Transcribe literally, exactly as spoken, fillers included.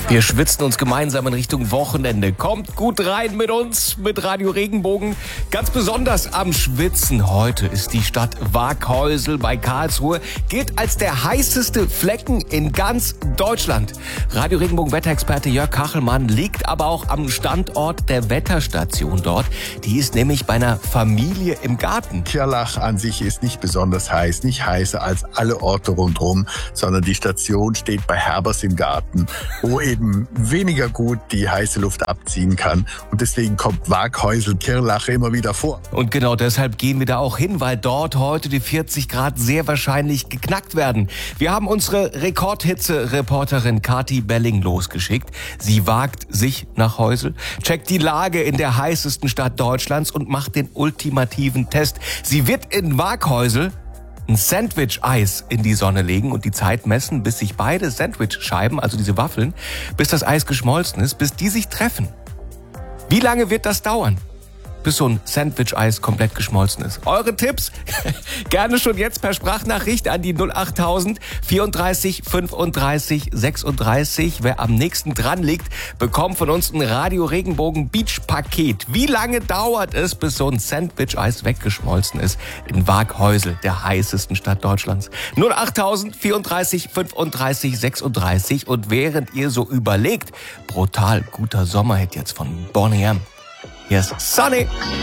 Wir schwitzen uns gemeinsam in Richtung Wochenende. Kommt gut rein mit uns, mit Radio Regenbogen. Ganz besonders am Schwitzen heute ist die Stadt Waaghäusel bei Karlsruhe. Gilt als der heißeste Flecken in ganz Deutschland. Radio Regenbogen Wetterexperte Jörg Kachelmann liegt aber auch am Standort der Wetterstation dort. Die ist nämlich bei einer Familie im Garten. Kirlach an sich ist nicht besonders heiß, nicht heißer als alle Orte rundherum, sondern die Station steht bei Herbers im Garten, wo eben weniger gut die heiße Luft abziehen kann. Und deswegen kommt Waaghäusel-Kirlach immer wieder vor. Und genau deshalb gehen wir da auch hin, weil dort heute die vierzig Grad sehr wahrscheinlich geknackt werden. Wir haben unsere Rekordhitze-Reporterin Kati Belling losgeschickt. Sie wagt sich nach Häusel, checkt die Lage in der heißesten Stadt Deutschlands und macht den ultimativen Test. Sie wird in Waaghäusel ein Sandwich-Eis in die Sonne legen und die Zeit messen, bis sich beide Sandwich-Scheiben, also diese Waffeln, bis das Eis geschmolzen ist, bis die sich treffen. Wie lange wird das dauern, bis so ein Sandwich-Eis komplett geschmolzen ist? Eure Tipps gerne schon jetzt per Sprachnachricht an die null achttausend vierunddreißig fünfunddreißig sechsunddreißig. Wer am nächsten dran liegt, bekommt von uns ein Radio Regenbogen Beach Paket. Wie lange dauert es, bis so ein Sandwich-Eis weggeschmolzen ist in Waaghäusel, der heißesten Stadt Deutschlands? null achttausend vierunddreißig fünfunddreißig sechsunddreißig. Und während ihr so überlegt, brutal guter Sommerhit jetzt von Boney M. Hier ist Sunny.